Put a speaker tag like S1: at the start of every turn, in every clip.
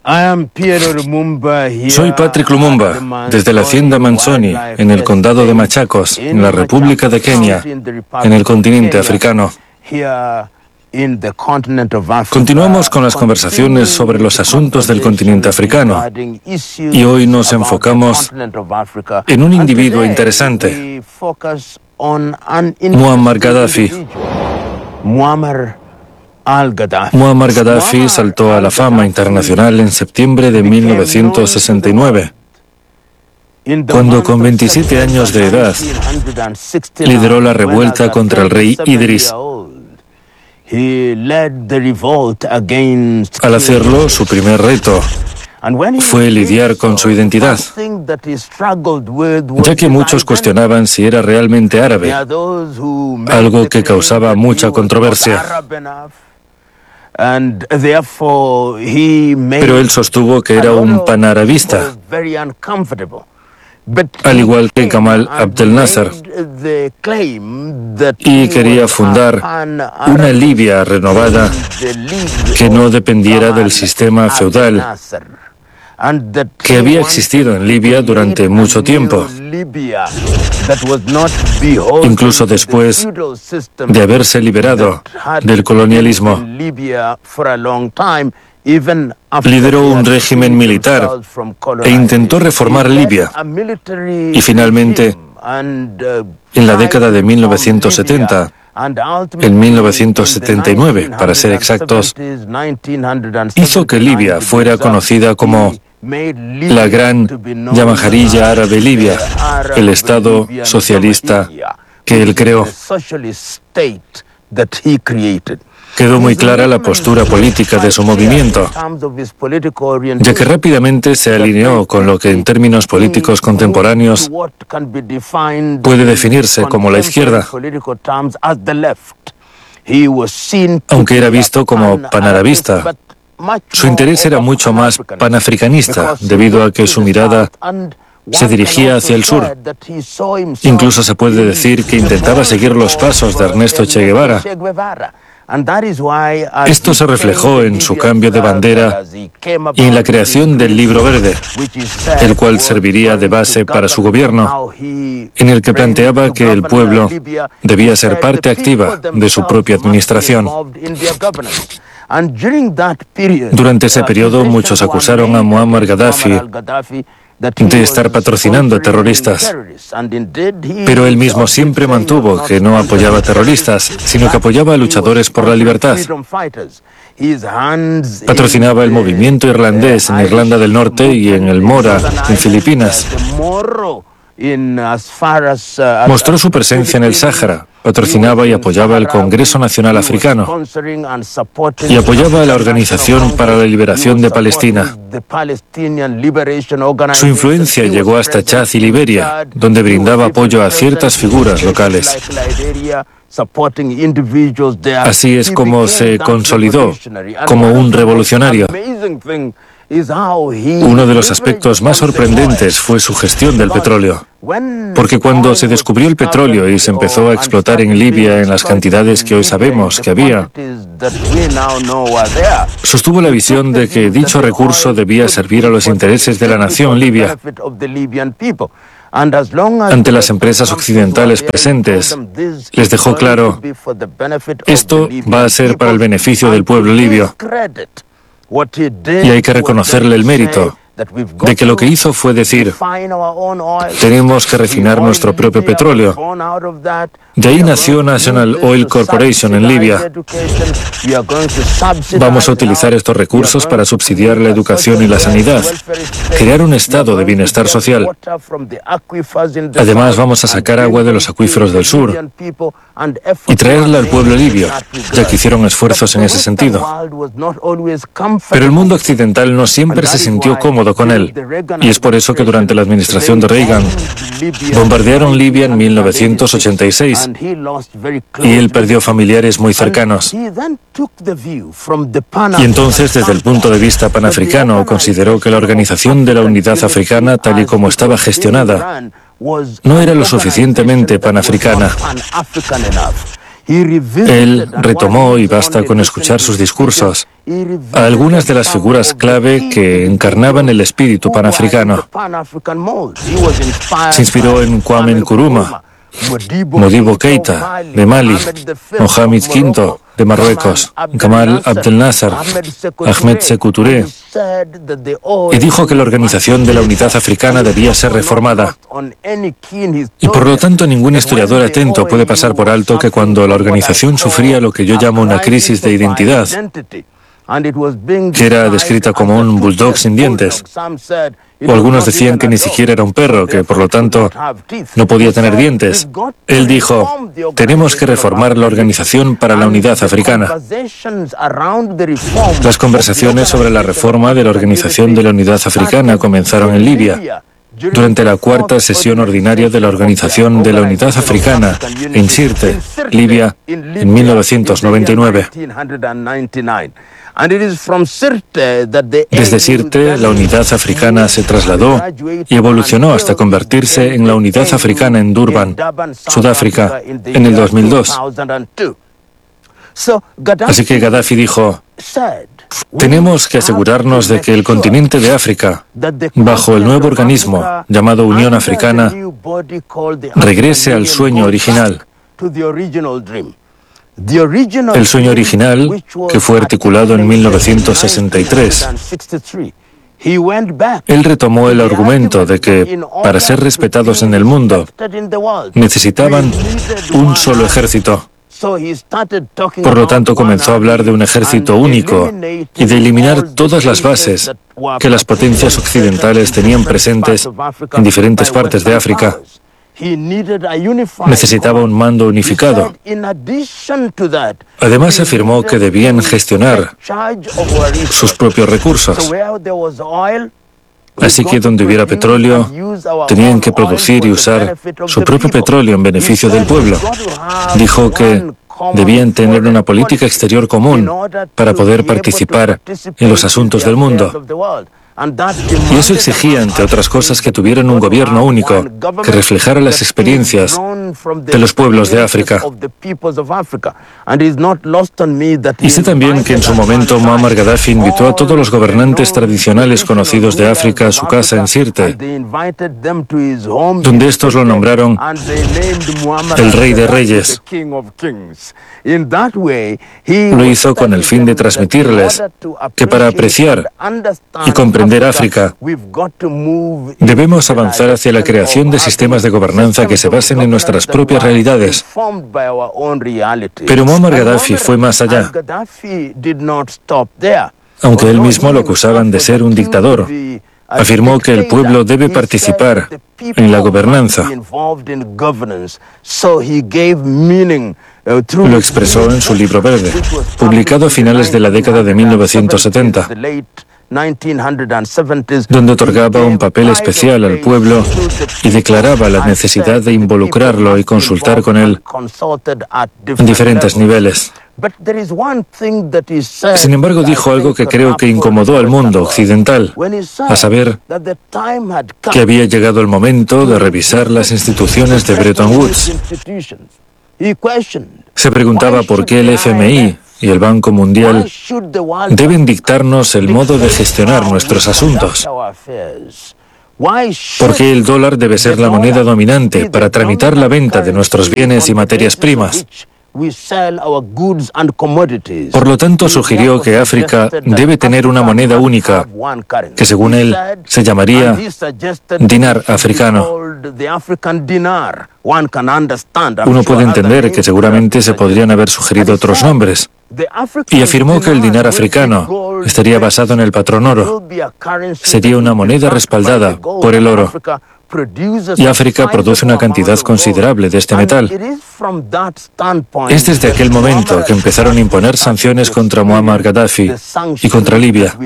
S1: Soy Patrick Lumumba, desde la hacienda Manzoni, en el condado de Machakos, en la República de Kenia, en el continente africano. Continuamos con las conversaciones sobre los asuntos del continente africano y hoy nos enfocamos en un individuo interesante, Muammar Gaddafi. Muammar Gaddafi saltó a la fama internacional en septiembre de 1969, cuando con 27 años de edad lideró la revuelta contra el rey Idris. Al hacerlo, su primer reto fue lidiar con su identidad, ya que muchos cuestionaban si era realmente árabe, algo que causaba mucha controversia. Pero él sostuvo que era un panarabista, al igual que Gamal Abdel Nasser, y quería fundar una Libia renovada que no dependiera del sistema feudal que había existido en Libia durante mucho tiempo, incluso después de haberse liberado del colonialismo. Lideró un régimen militar e intentó reformar Libia. Y finalmente, en la década de 1970, en 1979, para ser exactos, hizo que Libia fuera conocida como la Gran Yamajarilla Árabe Libia, el Estado socialista que él creó. Quedó muy clara la postura política de su movimiento, ya que rápidamente se alineó con lo que en términos políticos contemporáneos puede definirse como la izquierda, aunque era visto como panarabista. Su interés era mucho más panafricanista, debido a que su mirada se dirigía hacia el sur. Incluso se puede decir que intentaba seguir los pasos de Ernesto Che Guevara. Esto se reflejó en su cambio de bandera y en la creación del Libro Verde, el cual serviría de base para su gobierno, en el que planteaba que el pueblo debía ser parte activa de su propia administración. Durante ese periodo, muchos acusaron a Muammar Gaddafi de estar patrocinando a terroristas, pero él mismo siempre mantuvo que no apoyaba a terroristas, sino que apoyaba a luchadores por la libertad. Patrocinaba el movimiento irlandés en Irlanda del Norte y en el Mora, en Filipinas. Mostró su presencia en el Sáhara, patrocinaba y apoyaba el Congreso Nacional Africano y apoyaba a la Organización para la Liberación de Palestina. Su influencia llegó hasta Chad y Liberia, donde brindaba apoyo a ciertas figuras locales. Así es como se consolidó como un revolucionario. Uno de los aspectos más sorprendentes fue su gestión del petróleo, porque cuando se descubrió el petróleo y se empezó a explotar en Libia en las cantidades que hoy sabemos que había, sostuvo la visión de que dicho recurso debía servir a los intereses de la nación libia. Ante las empresas occidentales presentes, les dejó claro: esto va a ser para el beneficio del pueblo libio. Y hay que reconocerle el mérito de que lo que hizo fue decir: tenemos que refinar nuestro propio petróleo. De ahí nació National Oil Corporation en Libia. Vamos a utilizar estos recursos para subsidiar la educación y la sanidad, crear un estado de bienestar social. Además, vamos a sacar agua de los acuíferos del sur y traerla al pueblo libio, ya que hicieron esfuerzos en ese sentido. Pero el mundo occidental no siempre se sintió cómodo con él, y es por eso que durante la administración de Reagan bombardearon Libia en 1986, y él perdió familiares muy cercanos. Y entonces, desde el punto de vista panafricano, consideró que la Organización de la Unidad Africana, tal y como estaba gestionada, no era lo suficientemente panafricana. Él retomó, y basta con escuchar sus discursos, a algunas de las figuras clave que encarnaban el espíritu panafricano. Se inspiró en Kwame Nkrumah, Modibo Keïta, de Mali, Mohamed V, de Marruecos, Gamal Abdel Nasser, Ahmed Sékou Touré, y dijo que la Organización de la Unidad Africana debía ser reformada. Y por lo tanto, ningún historiador atento puede pasar por alto que cuando la organización sufría lo que yo llamo una crisis de identidad, que era descrita como un bulldog sin dientes, o algunos decían que ni siquiera era un perro, que por lo tanto no podía tener dientes. Él dijo: tenemos que reformar la Organización para la Unidad Africana. Las conversaciones sobre la reforma de la Organización de la Unidad Africana comenzaron en Libia, durante la cuarta sesión ordinaria de la Organización de la Unidad Africana, en Sirte, Libia, en 1999. Desde Sirte, la Unidad Africana se trasladó y evolucionó hasta convertirse en la Unidad Africana en Durban, Sudáfrica, en el 2002. Así que Gaddafi dijo: tenemos que asegurarnos de que el continente de África, bajo el nuevo organismo llamado Unión Africana, regrese al sueño original. El sueño original, que fue articulado en 1963. Él retomó el argumento de que, para ser respetados en el mundo, necesitaban un solo ejército. Por lo tanto, comenzó a hablar de un ejército único y de eliminar todas las bases que las potencias occidentales tenían presentes en diferentes partes de África. Necesitaba un mando unificado. Además, afirmó que debían gestionar sus propios recursos. Así que donde hubiera petróleo, tenían que producir y usar su propio petróleo en beneficio del pueblo. Dijo que debían tener una política exterior común para poder participar en los asuntos del mundo. Y eso exigía, entre otras cosas, que tuvieran un gobierno único que reflejara las experiencias de los pueblos de África. Y sé también que en su momento Muammar Gaddafi invitó a todos los gobernantes tradicionales conocidos de África a su casa en Sirte, donde estos lo nombraron el Rey de Reyes. Lo hizo con el fin de transmitirles que para apreciar y comprender África, debemos avanzar hacia la creación de sistemas de gobernanza que se basen en nuestras propias realidades. Pero Muammar Gaddafi fue más allá. Aunque él mismo lo acusaban de ser un dictador, afirmó que el pueblo debe participar en la gobernanza. Lo expresó en su libro verde, publicado a finales de la década de 1970. Donde otorgaba un papel especial al pueblo y declaraba la necesidad de involucrarlo y consultar con él en diferentes niveles. Sin embargo, dijo algo que creo que incomodó al mundo occidental, a saber, que había llegado el momento de revisar las instituciones de Bretton Woods. Se preguntaba por qué el FMI y el Banco Mundial deben dictarnos el modo de gestionar nuestros asuntos. ¿Por qué el dólar debe ser la moneda dominante para tramitar la venta de nuestros bienes y materias primas? Por lo tanto, sugirió que África debe tener una moneda única, que según él se llamaría dinar africano. Uno puede entender que seguramente se podrían haber sugerido otros nombres, y afirmó que el dinar africano estaría basado en el patrón oro. Sería una moneda respaldada por el oro. Y África produce una cantidad considerable de este metal. Es desde aquel momento que empezaron a imponer sanciones contra Muammar Gaddafi y contra Libia.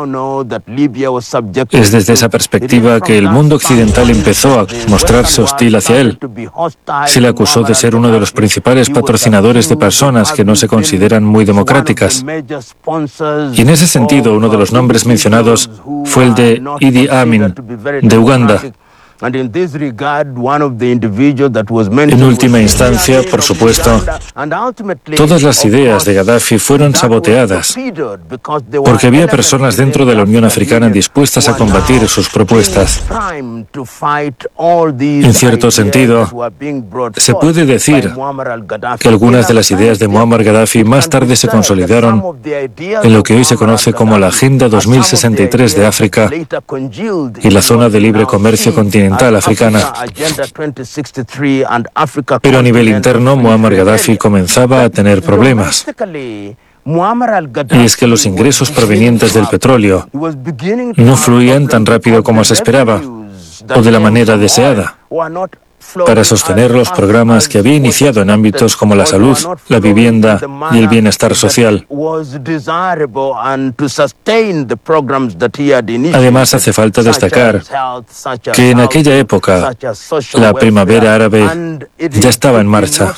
S1: Es desde esa perspectiva que el mundo occidental empezó a mostrarse hostil hacia él. Se le acusó de ser uno de los principales patrocinadores de personas que no se consideran muy democráticas. Y en ese sentido, uno de los nombres mencionados fue el de Idi Amin, de Uganda. En última instancia, por supuesto, todas las ideas de Gaddafi fueron saboteadas porque había personas dentro de la Unión Africana dispuestas a combatir sus propuestas. En cierto sentido, se puede decir que algunas de las ideas de Muammar Gaddafi más tarde se consolidaron en lo que hoy se conoce como la Agenda 2063 de África y la Zona de Libre Comercio Continental Africana. Pero a nivel interno, Muammar Gaddafi comenzaba a tener problemas. Y es que los ingresos provenientes del petróleo no fluían tan rápido como se esperaba o de la manera deseada para sostener los programas que había iniciado en ámbitos como la salud, la vivienda y el bienestar social. Además, hace falta destacar que en aquella época la primavera árabe ya estaba en marcha.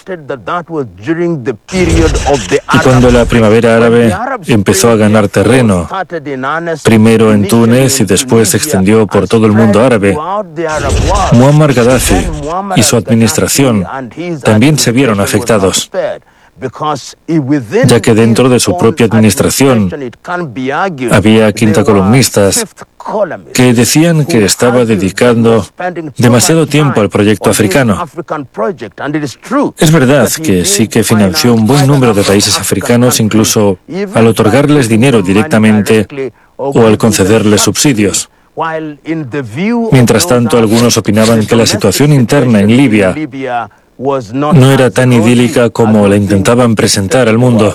S1: Y cuando la primavera árabe empezó a ganar terreno, primero en Túnez y después se extendió por todo el mundo árabe, Muammar Gaddafi y su administración también se vieron afectados, ya que dentro de su propia administración había quintacolumnistas que decían que estaba dedicando demasiado tiempo al proyecto africano. Es verdad que sí que financió un buen número de países africanos, incluso al otorgarles dinero directamente o al concederles subsidios. Mientras tanto, algunos opinaban que la situación interna en Libia no era tan idílica como la intentaban presentar al mundo.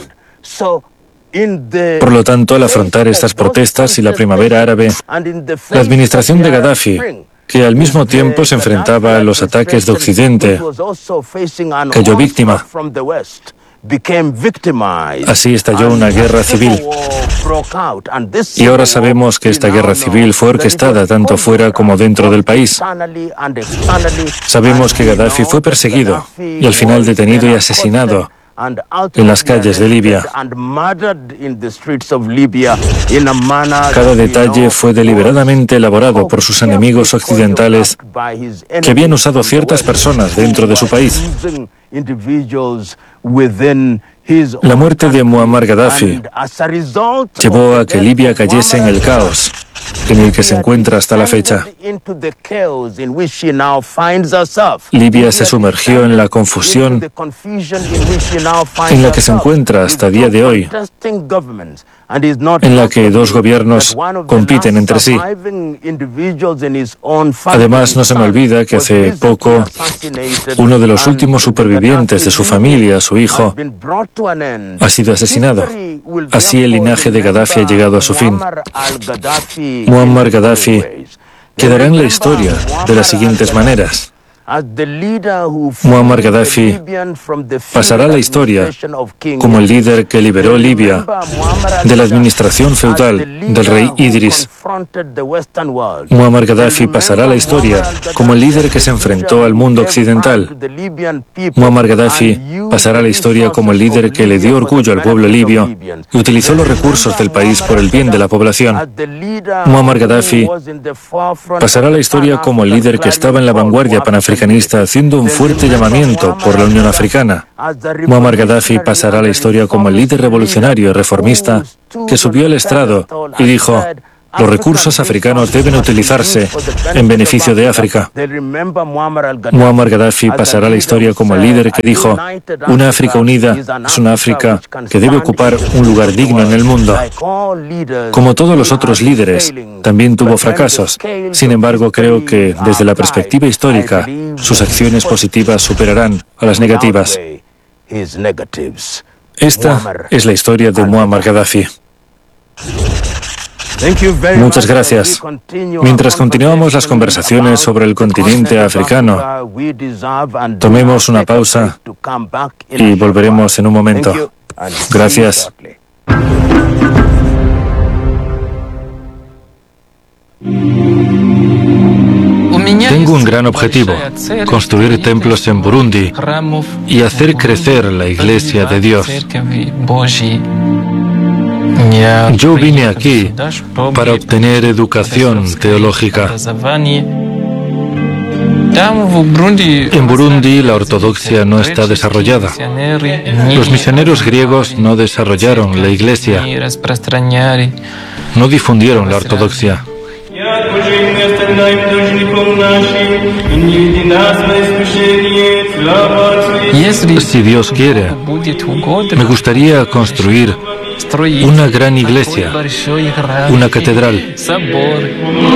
S1: Por lo tanto, al afrontar estas protestas y la primavera árabe, la administración de Gaddafi, que al mismo tiempo se enfrentaba a los ataques de Occidente, cayó víctima. Así estalló una guerra civil. Y ahora sabemos que esta guerra civil fue orquestada tanto fuera como dentro del país. Sabemos que Gaddafi fue perseguido y al final detenido y asesinado en las calles de Libia. Cada detalle fue deliberadamente elaborado por sus enemigos occidentales que habían usado ciertas personas dentro de su país. La muerte de Muammar Gaddafi llevó a que Libia cayese en el caos en el que se encuentra hasta la fecha. Libia se sumergió en la confusión en la que se encuentra hasta el día de hoy, en la que dos gobiernos compiten entre sí. Además, no se me olvida que hace poco uno de los últimos supervivientes de su familia, su hijo, ha sido asesinado. Así el linaje de Gaddafi ha llegado a su fin. Muammar Gaddafi quedará en la historia de las siguientes maneras. Muammar Gaddafi pasará a la historia como el líder que liberó Libia de la administración feudal del rey Idris. Muammar Gaddafi pasará a la historia como el líder que se enfrentó al mundo occidental. Muammar Gaddafi pasará a la historia como el líder que le dio orgullo al pueblo libio y utilizó los recursos del país por el bien de la población. Muammar Gaddafi pasará a la historia como el líder que estaba en la vanguardia panafricana, haciendo un fuerte llamamiento por la Unión Africana. Muammar Gaddafi pasará a la historia como el líder revolucionario y reformista que subió al estrado y dijo: los recursos africanos deben utilizarse en beneficio de África. Muammar Gaddafi pasará a la historia como el líder que dijo: una África unida es una África que debe ocupar un lugar digno en el mundo. Como todos los otros líderes, también tuvo fracasos. Sin embargo, creo que desde la perspectiva histórica, sus acciones positivas superarán a las negativas. Esta es la historia de Muammar Gaddafi. Muchas gracias. Mientras continuamos las conversaciones sobre el continente africano, tomemos una pausa y volveremos en un momento. Gracias. Tengo un gran objetivo: construir templos en Burundi y hacer crecer la Iglesia de Dios. Yo vine aquí para obtener educación teológica. En Burundi la ortodoxia no está desarrollada. Los misioneros griegos no desarrollaron la iglesia, no difundieron la ortodoxia. Si Dios quiere, me gustaría construir una gran iglesia, una catedral.